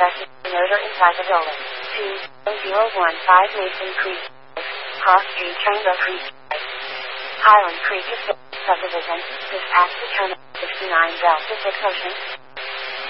Investment Promoter inside the building. 2015 Mason Creek. Cross Street Triangle Creek. Highland Creek is subdivision. This path determines 59 Delta 6 Ocean.